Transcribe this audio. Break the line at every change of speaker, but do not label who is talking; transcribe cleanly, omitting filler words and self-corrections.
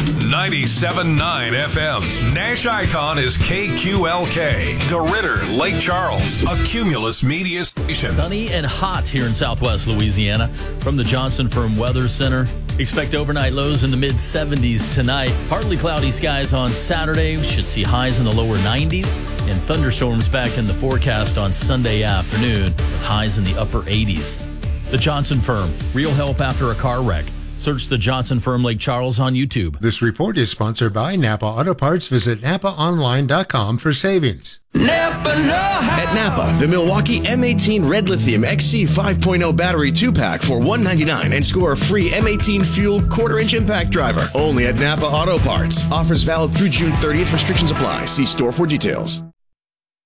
97.9 FM. Nash Icon is KQLK. DeRidder, Lake Charles, a Cumulus media station.
Sunny and hot here in southwest Louisiana. From the Johnson Firm Weather Center, expect overnight lows in the mid-70s tonight. Partly cloudy skies on Saturday. We should see highs in the lower 90s. And thunderstorms back in the forecast on Sunday afternoon with highs in the upper 80s. The Johnson Firm, real help after a car wreck. Search the Johnson Firm Lake Charles on YouTube.
This report is sponsored by Napa Auto Parts. Visit NapaOnline.com for savings.
At Napa, the Milwaukee M18 Red Lithium XC 5.0 battery 2-pack for $199 and score a free M18 Fuel quarter-inch impact driver. Only at Napa Auto Parts. Offers valid through June 30th. Restrictions apply. See store for details.